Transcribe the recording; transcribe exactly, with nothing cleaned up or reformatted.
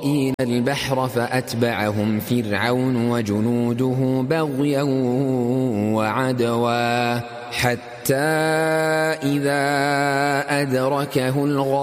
إسرائيل البحر فأتبعهم فرعون وجنوده بغيا وعدوا حتى إذا أدركه الغرق